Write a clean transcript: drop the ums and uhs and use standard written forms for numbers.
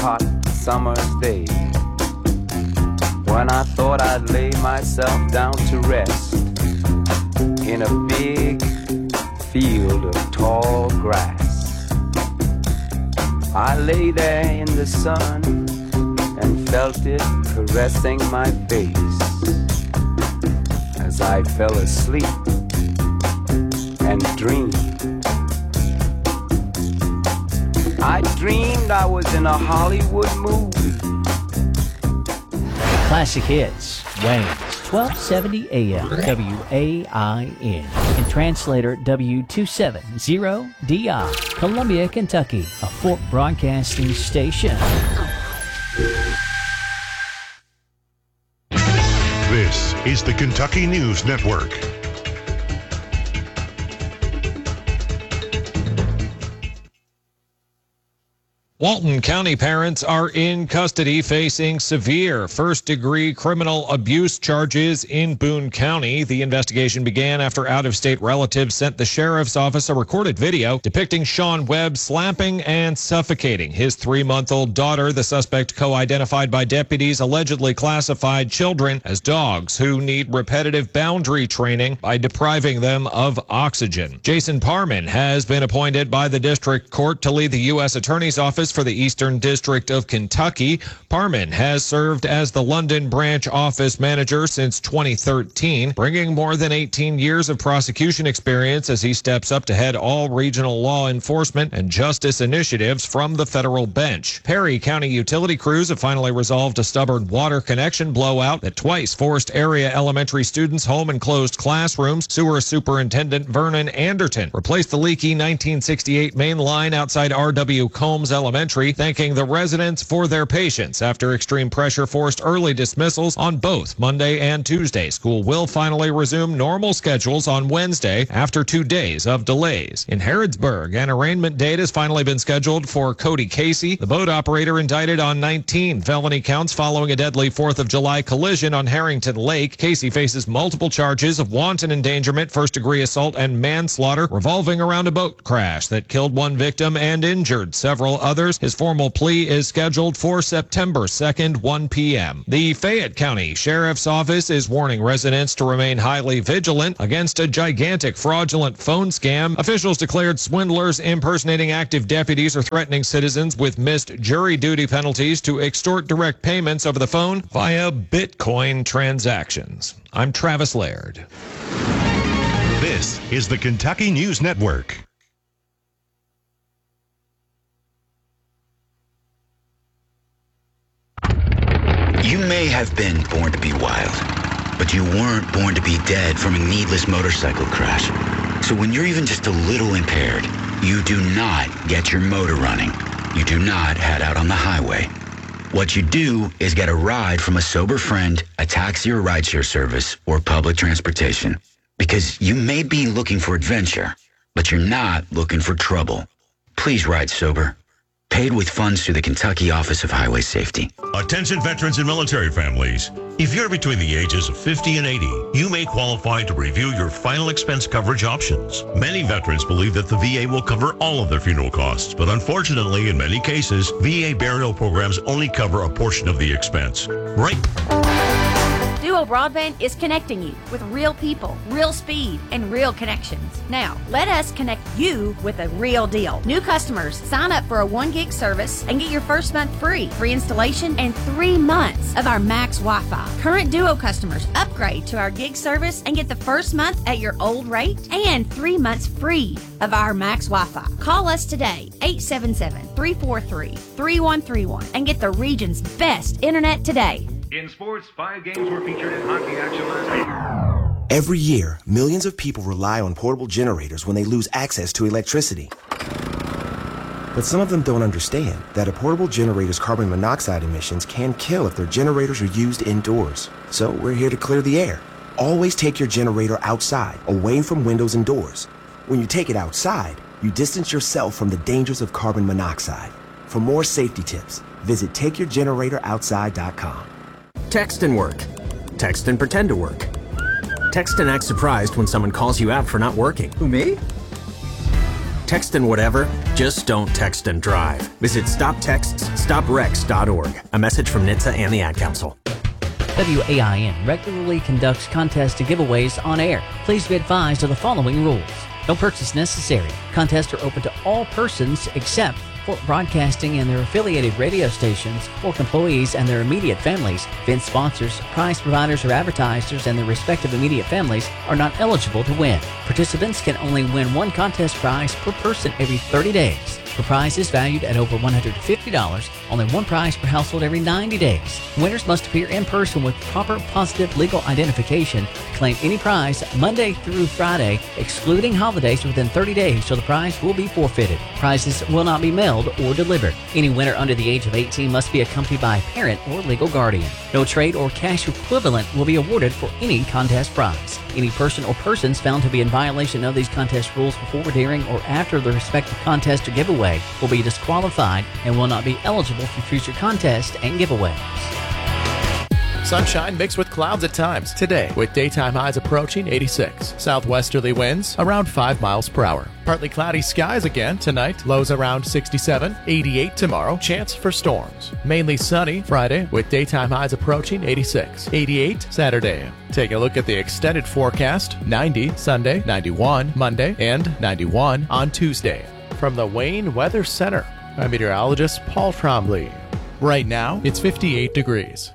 hot summer's day, when I thought I'd lay myself down to rest in a big field of tall grass. I lay there in the sun and felt it caressing my face as I fell asleep and dreamed. I dreamed I was in a Hollywood movie. Classic Hits, Wayne's 1270 AM, WAIN, and translator W270DI, Columbia, Kentucky, a Fort broadcasting station. This is the Kentucky News Network. Walton County parents are in custody facing severe first-degree criminal abuse charges in Boone County. The investigation began after out-of-state relatives sent the sheriff's office a recorded video depicting Sean Webb slapping and suffocating his 3-month-old daughter. The suspect, co-identified by deputies, allegedly classified children as dogs who need repetitive boundary training by depriving them of oxygen. Jason Parman has been appointed by the district court to lead the U.S. Attorney's Office for the Eastern District of Kentucky. Parman has served as the London branch office manager since 2013, bringing more than 18 years of prosecution experience as he steps up to head all regional law enforcement and justice initiatives from the federal bench. Perry County utility crews have finally resolved a stubborn water connection blowout that twice forced area elementary students home and closed classrooms. Sewer Superintendent Vernon Anderton replaced the leaky 1968 main line outside R.W. Combs Elementary, thanking the residents for their patience after extreme pressure forced early dismissals on both Monday and Tuesday. School will finally resume normal schedules on Wednesday after 2 days of delays. In Harrodsburg, an arraignment date has finally been scheduled for Cody Casey, the boat operator indicted on 19 felony counts following a deadly 4th of July collision on Harrington Lake. Casey faces multiple charges of wanton endangerment, first-degree assault, and manslaughter revolving around a boat crash that killed one victim and injured several others. His formal plea is scheduled for September 2nd, 1 p.m. The Fayette County Sheriff's Office is warning residents to remain highly vigilant against a gigantic fraudulent phone scam. Officials declared swindlers impersonating active deputies are threatening citizens with missed jury duty penalties to extort direct payments over the phone via Bitcoin transactions. I'm Travis Laird. This is the Kentucky News Network. You may have been born to be wild, but you weren't born to be dead from a needless motorcycle crash. So when you're even just a little impaired, you do not get your motor running. You do not head out on the highway. What you do is get a ride from a sober friend, a taxi or rideshare service, or public transportation. Because you may be looking for adventure, but you're not looking for trouble. Please ride sober. Paid with funds through the Kentucky Office of Highway Safety. Attention veterans and military families. If you're between the ages of 50 and 80, you may qualify to review your final expense coverage options. Many veterans believe that the VA will cover all of their funeral costs, but unfortunately, in many cases, VA burial programs only cover a portion of the expense. Right? Duo Broadband is connecting you with real people, real speed, and real connections. Now, let us connect you with a real deal. New customers, sign up for a 1 gig service and get your first month free installation, and 3 months of our Max Wi-Fi. Current Duo customers, upgrade to our gig service and get the first month at your old rate and 3 months free of our Max Wi-Fi. Call us today, 877-343-3131, and get the region's best internet today. In sports, 5 games were featured in hockey action last week. Every year, millions of people rely on portable generators when they lose access to electricity. But some of them don't understand that a portable generator's carbon monoxide emissions can kill if their generators are used indoors. So we're here to clear the air. Always take your generator outside, away from windows and doors. When you take it outside, you distance yourself from the dangers of carbon monoxide. For more safety tips, visit takeyourgeneratoroutside.com. Text and work. Text and pretend to work. Text and act surprised when someone calls you out for not working. Who, me? Text and whatever, just don't text and drive. Visit stoptexts StopRex.org. A message from NHTSA and the Ad Council. WAIN regularly conducts contests and giveaways on air. Please be advised of the following rules. No purchase necessary. Contests are open to all persons except Fort Broadcasting and their affiliated radio stations, Fork employees and their immediate families. Event sponsors, prize providers, or advertisers and their respective immediate families are not eligible to win. Participants can only win one contest prize per person every 30 days. The prize is valued at over $150, only one prize per household every 90 days. Winners must appear in person with proper positive legal identification to claim any prize Monday through Friday, excluding holidays within 30 days, so the prize will be forfeited. Prizes will not be mailed or delivered. Any winner under the age of 18 must be accompanied by a parent or legal guardian. No trade or cash equivalent will be awarded for any contest prize. Any person or persons found to be in violation of these contest rules before, during, or after the respective contest or giveaway will be disqualified and will not be eligible for future contests and giveaways. Sunshine mixed with clouds at times today, with daytime highs approaching 86. Southwesterly winds around 5 miles per hour. Partly cloudy skies again tonight, lows around 67, 88 tomorrow, chance for storms. Mainly sunny Friday, with daytime highs approaching 86, 88 Saturday. Take a look at the extended forecast: 90 Sunday, 91 Monday, and 91 on Tuesday. From the Wayne Weather Center, I'm meteorologist Paul Trombley. Right now, it's 58 degrees.